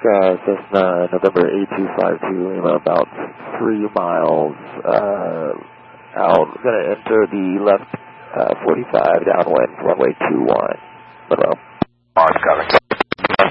Cessna November 8252 Lima, about 3 miles out. Going to enter the left 45 downwind, runway 21. Monroe. Mars coming.